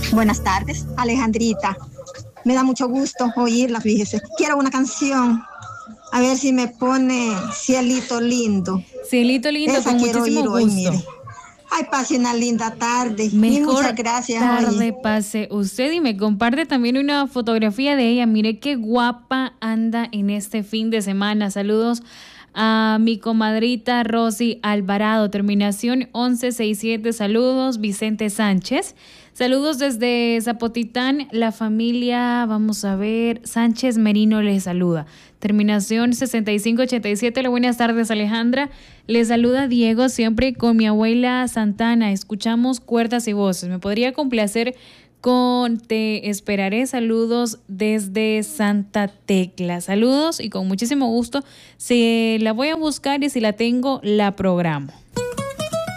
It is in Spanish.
Buenas tardes, Alejandrita. Me da mucho gusto oírla, fíjese. Quiero una canción. A ver si me pone Cielito Lindo. Cielito lindo, Esa con quiero muchísimo oír hoy, gusto. mire. Ay, pase una linda tarde. Y muchas Mejor gracias, oye. tarde pase usted y me comparte también una fotografía de ella. Mire qué guapa anda en este fin de semana. Saludos a mi comadrita Rosy Alvarado, terminación 1167. Saludos, Vicente Sánchez. Saludos desde Zapotitán, la familia, vamos a ver, Sánchez Merino les saluda. Terminación 6587. Buenas tardes, Alejandra. Les saluda Diego, siempre con mi abuela Santana. Escuchamos cuerdas y voces. ¿Me podría complacer con Te Esperaré? Saludos desde Santa Tecla. Saludos y con muchísimo gusto. Si la voy a buscar y si la tengo, la programo.